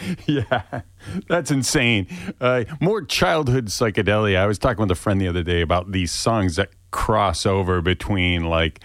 Yeah, that's insane. More childhood psychedelia. I was talking with a friend the other day about these songs that cross over between like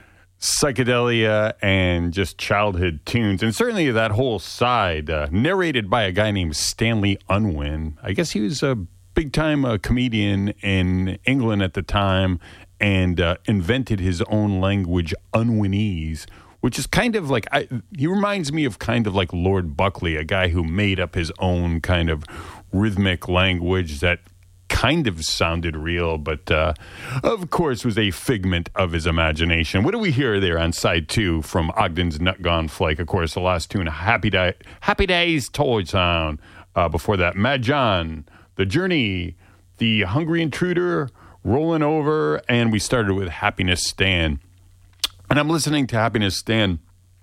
psychedelia and just childhood tunes. And certainly that whole side, narrated by a guy named Stanley Unwin. I guess he was a big-time comedian in England at the time and invented his own language, Unwinese, which is kind of like, he reminds me of kind of like Lord Buckley, a guy who made up his own kind of rhythmic language that kind of sounded real, but of course was a figment of his imagination. What do we hear there on side 2 from Ogden's Nut Gone Flake? Of course, the last tune, Happy Days Toy Town. Before that, Mad John, The Journey, The Hungry Intruder, Rolling Over, and we started with Happiness Stan. And I'm listening to Happiness Stan,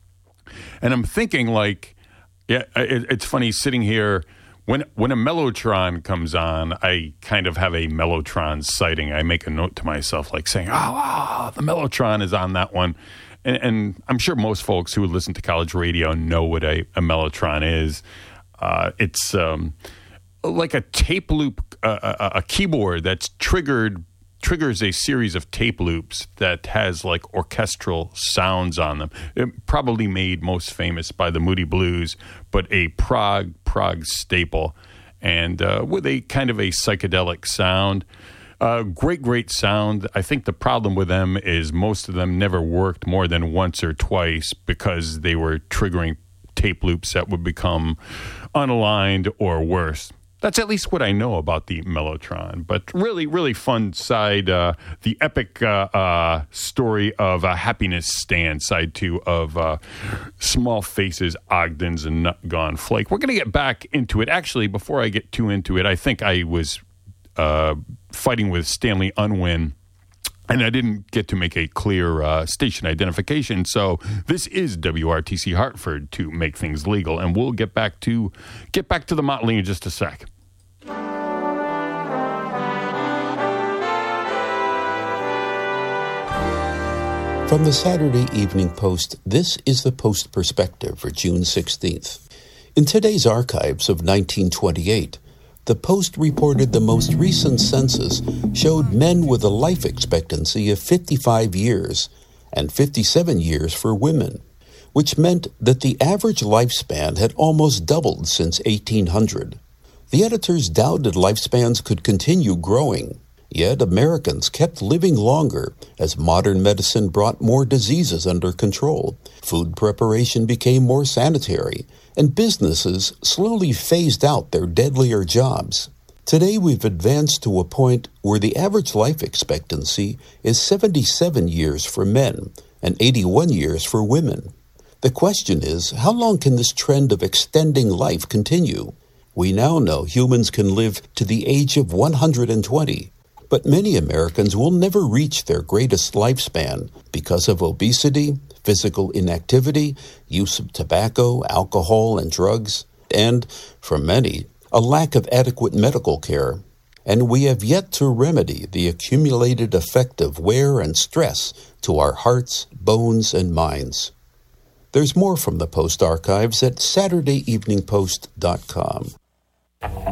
and I'm thinking like, yeah, it's funny sitting here. When a Mellotron comes on, I kind of have a Mellotron sighting. I make a note to myself like saying, oh, the Mellotron is on that one. And I'm sure most folks who listen to college radio know what a Mellotron is. It's like a tape loop, a keyboard that's triggers a series of tape loops that has like orchestral sounds on them. It probably made most famous by the Moody Blues, but a Prague staple, and with a kind of a psychedelic sound. Great sound. I think the problem with them is most of them never worked more than once or twice because they were triggering tape loops that would become unaligned or worse. That's at least what I know about the Mellotron. But really, really fun side, the epic story of Happiness Stan, side 2 of Small Faces, Ogden's and Nut Gone Flake. We're going to get back into it. Actually, before I get too into it, I think I was fighting with Stanley Unwin, and I didn't get to make a clear station identification. So this is WRTC Hartford to make things legal, and we'll get back to the Motley in just a sec. From the Saturday Evening Post, this is the Post Perspective for June 16th. In today's archives of 1928, the Post reported the most recent census showed men with a life expectancy of 55 years and 57 years for women, which meant that the average lifespan had almost doubled since 1800. The editors doubted lifespans could continue growing. Yet Americans kept living longer as modern medicine brought more diseases under control, food preparation became more sanitary, and businesses slowly phased out their deadlier jobs. Today we've advanced to a point where the average life expectancy is 77 years for men and 81 years for women. The question is, how long can this trend of extending life continue? We now know humans can live to the age of 120. But many Americans will never reach their greatest lifespan because of obesity, physical inactivity, use of tobacco, alcohol, and drugs, and, for many, a lack of adequate medical care. And we have yet to remedy the accumulated effect of wear and stress to our hearts, bones, and minds. There's more from the Post archives at SaturdayEveningPost.com.